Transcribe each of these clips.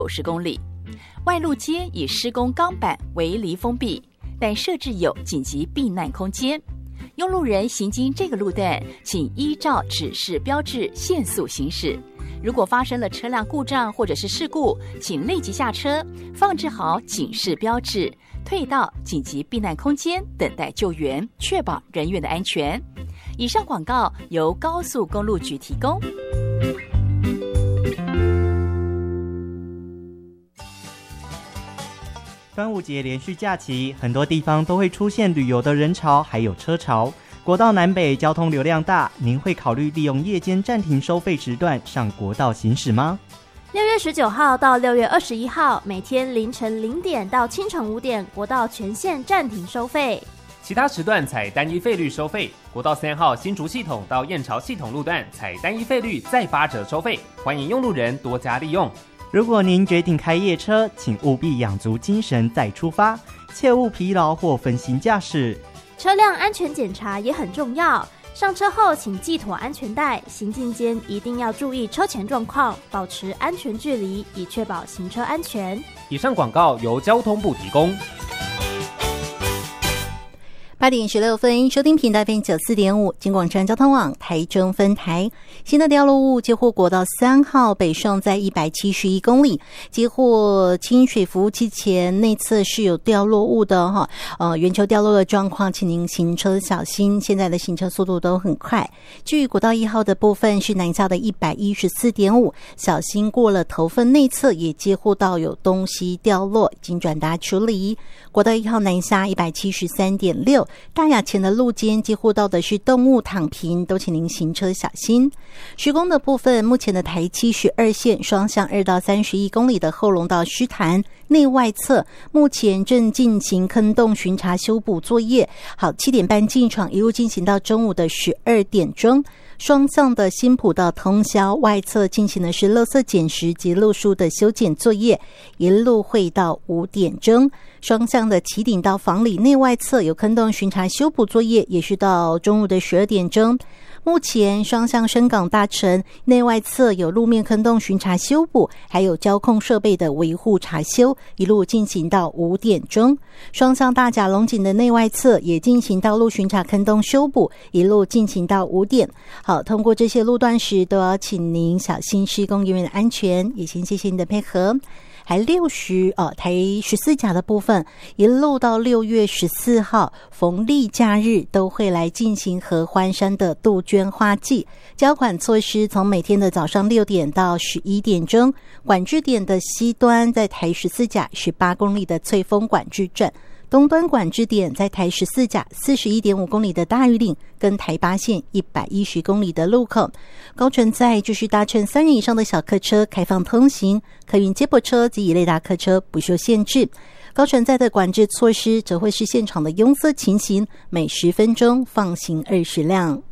90公里。外路街以施工钢板围篱封闭，但设置有紧急避难空间。用路人行经这个路段，请依照指示标志限速行驶。如果发生了车辆故障或者是事故，请立即下车，放置好警示标志，退到紧急避难空间等待救援，确保人员的安全。以上广告由高速公路局提供。 端午节连续假期，很多地方都会出现旅游的人潮还有车潮。国道南北交通流量大，您会考虑利用夜间暂停收费时段上国道行驶吗 ？6月19号到6月21号，每天凌晨0点到清晨5点，国道全线暂停收费。 其他时段采单一费率收费。国道3号新竹系统到燕巢系统路段采单一费率再8折收费，欢迎用路人多加利用。 如果您决定开夜车，请务必养足精神再出发，切勿疲劳或分心驾驶。 车辆安全检查也很重要，上车后请系妥安全带，行进间一定要注意车前状况，保持安全距离，以确保行车安全。 以上广告由交通部提供。 8点16分，收听频道 FM94.5 金广山交通网台中分台。新的掉落物接获国道3号北上在171公里，接获清水服务器前内侧是有掉落物的哈，圆球掉落的状况，请您行车小心。现在的行车速度都很快。至于国道1号的部分是南下的114.5，小心过了头份内侧也接获到有东西掉落，已经转达处理。国道1号南下173.6。大雅前的路肩接获到的是动物躺平，都请您行车小心。施工的部分，目前的台72线双向2到31公里的后龙到狮潭内外侧，目前正进行坑洞巡查修补作业。好，7点半进场，一路进行到中午的12点钟。双向的新埔到通霄外侧进行的是垃圾捡拾及路树的修剪作业，一路会到5点钟。双向的旗顶到房里内外侧有坑洞巡查修补作业，也是到中午的12点钟。目前双向深港大城内外侧有路面坑洞巡查修补，还有交控设备的维护查修，一路进行到5点钟。双向大甲龙井的内外侧也进行道路巡查坑洞修补，一路进行到5点。好，通过这些路段时都要请您小心施工人员的安全，也先谢谢您的配合。台14甲的部分，一路到6月14号逢例假日都会来进行合欢山的杜鹃花季。交管措施从每天的早上6点到11点钟，管制点的西端在台14甲18公里的翠峰管制站，东端管制点在台14甲 41.5 公里的大玉岭跟台8线110公里的路口。高乘载就是搭乘3人以上的小客车开放通行，客运接驳车及一类大客车不受限制。高乘载的管制措施则会是现场的拥塞情形，每10分钟放行20辆。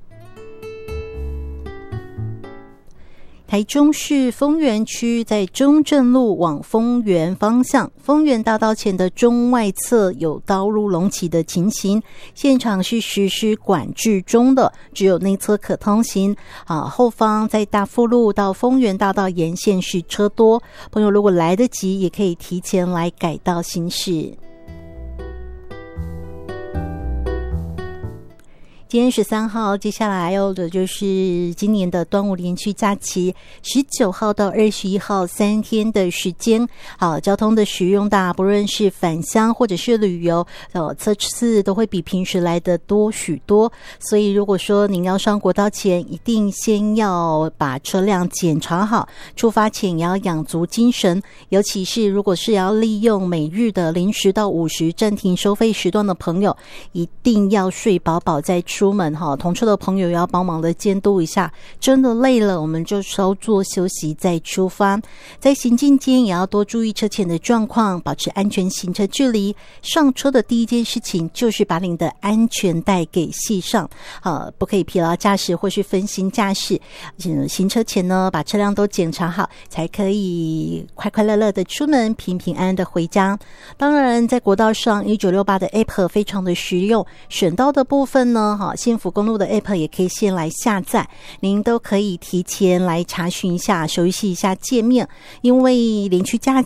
台中市丰原区在中正路往丰原方向，丰原大道前的中外侧有道路隆起的情形，现场是实施管制中的，只有内侧可通行。后方在大富路到丰原大道沿线是车多，朋友如果来得及，也可以提前来改道行驶。今天13号，接下来有的就是今年的端午连续假期，19号到21号3天的时间。好，交通的使用大，不论是返乡或者是旅游，车次都会比平时来的多许多。所以如果说您要上国道前，一定先要把车辆检查好，出发前也要养足精神，尤其是如果是要利用每日的0时到50暂停收费时段的朋友，一定要睡饱饱再出门哈，同车的朋友也要帮忙的监督一下，真的累了我们就稍作休息再出发。在行进间也要多注意车前的状况，保持安全行车距离。上车的第一件事情就是把你的安全带给系上，不可以疲劳驾驶或是分心驾驶。行车前呢，把车辆都检查好，才可以快快乐乐的出门，平平安安的回家。当然在国道上1968的 App 非常的实用，省道的部分呢，幸福公路的 App 也可以先来下载，您都可以提前来查询一下，熟悉一下界面。因为连续假